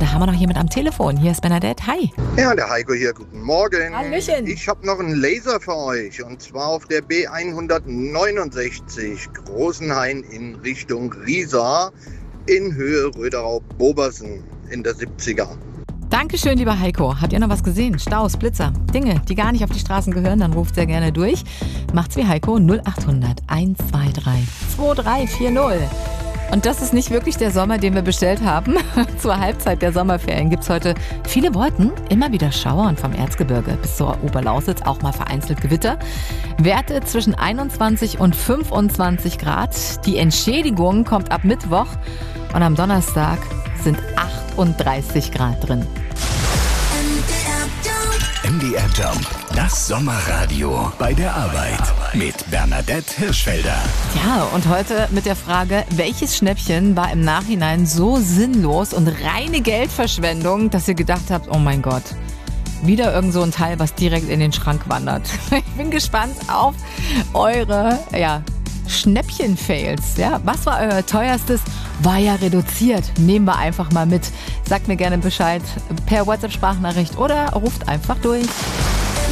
da haben wir noch jemand am Telefon. Hier ist Bernadette. Hi. Ja, der Heiko hier. Guten Morgen. Hallöchen. Ich habe noch einen Laser für euch. Und zwar auf der B169 Großenhain in Richtung Riesa in Höhe Röderau-Bobersen in der 70er. Dankeschön, lieber Heiko. Habt ihr noch was gesehen? Staus, Blitzer, Dinge, die gar nicht auf die Straßen gehören? Dann ruft sehr gerne durch. Macht's wie Heiko 0800 123 2340. Und das ist nicht wirklich der Sommer, den wir bestellt haben. Zur Halbzeit der Sommerferien gibt's heute viele Wolken, immer wieder Schauer und vom Erzgebirge bis zur Oberlausitz auch mal vereinzelt Gewitter. Werte zwischen 21 und 25 Grad. Die Entschädigung kommt ab Mittwoch und am Donnerstag sind 38 Grad drin. MDR Jump, das Sommerradio bei der Arbeit mit Bernadette Hirschfelder. Ja, und heute mit der Frage, welches Schnäppchen war im Nachhinein so sinnlos und reine Geldverschwendung, dass ihr gedacht habt, oh mein Gott, wieder irgend so ein Teil, was direkt in den Schrank wandert. Ich bin gespannt auf eure, Schnäppchen-Fails. Ja, was war euer teuerstes? War ja reduziert. Nehmen wir einfach mal mit. Sagt mir gerne Bescheid per WhatsApp-Sprachnachricht oder ruft einfach durch.